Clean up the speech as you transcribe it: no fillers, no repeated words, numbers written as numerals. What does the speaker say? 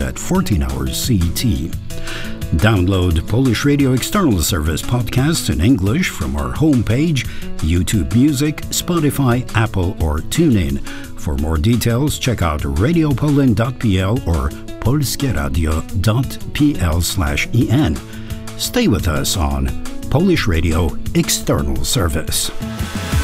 at 14 hours CET. Download Polish Radio External Service podcasts in English from our homepage, YouTube Music, Spotify, Apple, or TuneIn. For more details, check out radiopoland.pl or polskieradio.pl/en. Stay with us on Polish Radio External Service.